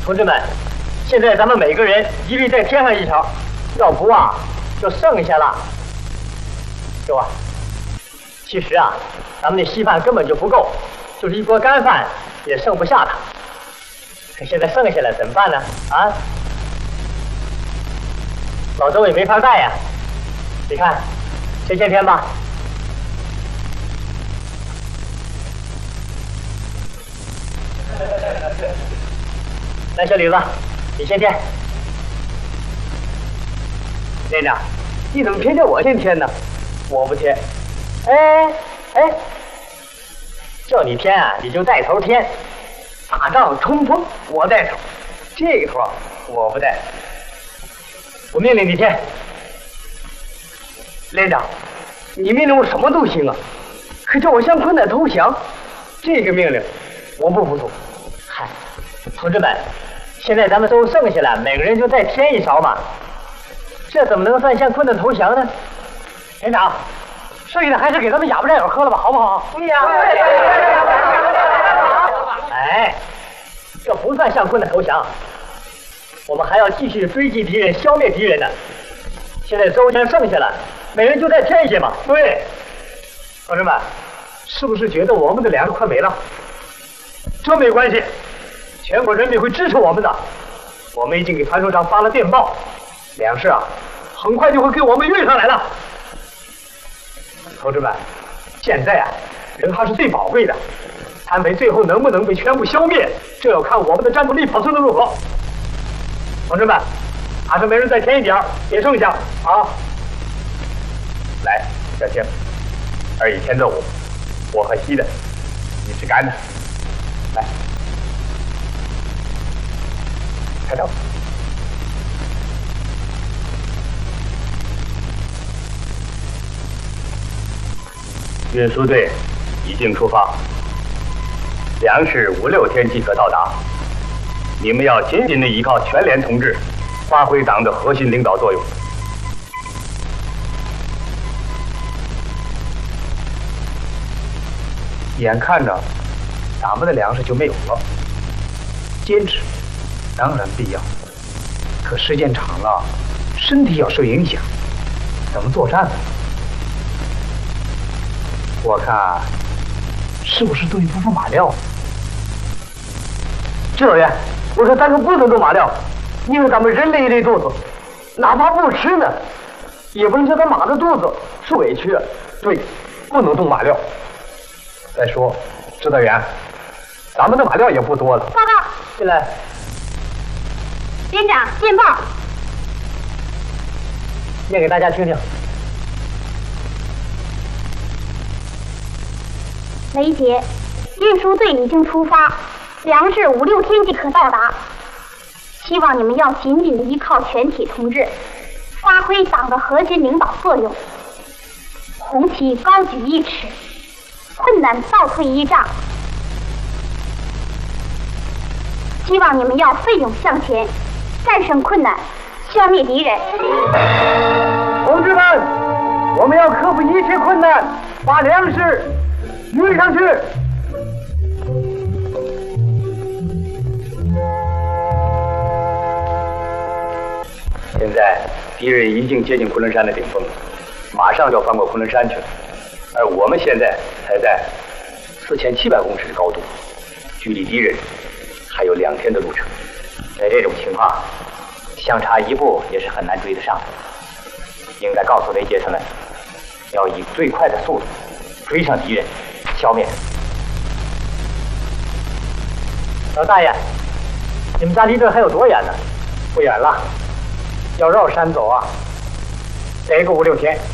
同志们，现在咱们每个人一律再添上一勺，要不啊，就剩下了。是吧？其实啊，咱们的稀饭根本就不够，就是一锅干饭也剩不下它。可现在剩下了怎么办呢？啊？老周也没法带呀。你看，谁先添吧？来，小李子，你先添。连长，你怎么偏叫我先添呢？我不添。哎，叫你添啊，你就带头添。打仗冲锋，我带头，这个头我不带。我命令你添。连长，你命令我什么都行啊，可叫我向困难投降，这个命令我不服从。嗨，同志们，现在咱们都剩下了，每个人就再添一勺嘛，这怎么能算向困难投降呢？连长，剩下的还是给咱们哑巴战友喝了吧，好不好？对呀。哎，这不算向困难投降，我们还要继续追击敌人，消灭敌人呢。现在周全剩下了，每人就再添一些嘛。对，同志们，是不是觉得我们的粮食快没了？这没关系，全国人民会支持我们的。我们已经给团首长发了电报，粮食啊，很快就会给我们运上来了。同志们，现在啊，人还是最宝贵的，贪匪最后能不能被全部消灭，这要看我们的战斗力保存的如何。同志们，还是每人再添一点，别剩下啊！来，小青，2乙添豆腐，我喝稀的，你吃干的。来，开头。运输队已经出发，粮食5、6天即可到达。你们要紧紧地依靠全连同志，发挥党的核心领导作用。眼看着咱们的粮食就没有了，坚持当然必要，可时间长了，身体要受影响，怎么作战呢？我看是不是炖一部分马料？指导员，我说咱可不能炖马料，因为咱们人累一累肚子，哪怕不吃呢，也不能叫咱马的肚子受委屈。对，不能炖马料。再说，指导员，咱们的马料也不多了。 报告， 进来。 连长，电报。 念给大家听听。 雷杰，运输队已经出发，粮食5、6天即可到达。希望你们要紧紧地依靠全体同志，发挥党的核心领导作用。红旗高举1尺，困难倒退1丈。希望你们要奋勇向前，战胜困难，消灭敌人。 同志们，我们要克服一切困难，把粮食运上去。现在敌人已经接近昆仑山的顶峰，马上就要翻过昆仑山去了，而我们现在才在4700公尺的高度，距离敌人还有2天的路程。在这种情况，相差1步也是很难追得上的。应该告诉雷杰他们，要以最快的速度追上敌人，消灭他。老大爷，你们家离这还有多远呢？不远了，要绕山走啊，得个5、6天。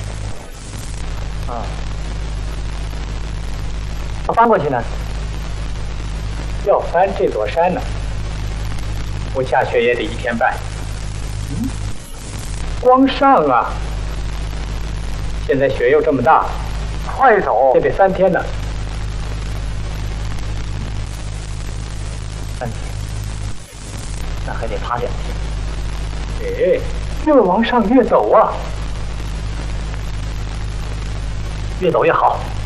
要翻过去呢？要翻这座山呢，不下雪也得1天半。光上啊！现在雪又这么大，快走也得3天呢。3天，那还得爬2天。哎，越往上越走啊，越走越好。